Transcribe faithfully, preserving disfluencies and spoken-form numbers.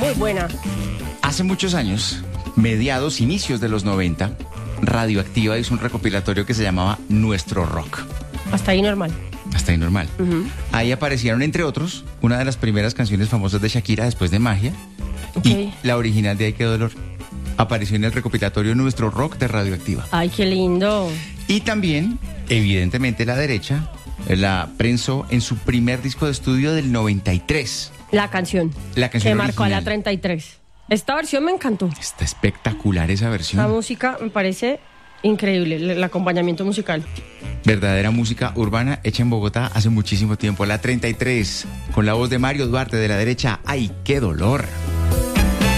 Muy buena. Hace muchos años, mediados, inicios de los noventa, Radioactiva hizo un recopilatorio que se llamaba Nuestro Rock. Hasta ahí normal. Hasta ahí normal. Uh-huh. Ahí aparecieron, entre otros, una de las primeras canciones famosas de Shakira, Después de Magia, Okay. y la original de Ay, qué dolor. Apareció en el recopilatorio Nuestro Rock de Radioactiva. Ay, qué lindo. Y también, evidentemente, la derecha la prensó en su primer disco de estudio del noventa y tres. La canción. La canción que marcó a la original. treinta y tres. Esta versión me encantó. Está espectacular esa versión. La música me parece increíble, el, el acompañamiento musical. Verdadera música urbana hecha en Bogotá hace muchísimo tiempo. La treinta y tres, con la voz de Mario Duarte de la derecha. ¡Ay, qué dolor!